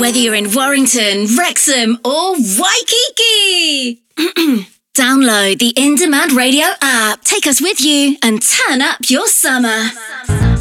whether you're in Warrington, Wrexham or Waikiki. Download the In Demand Radio app. Take us with you and turn up your summer.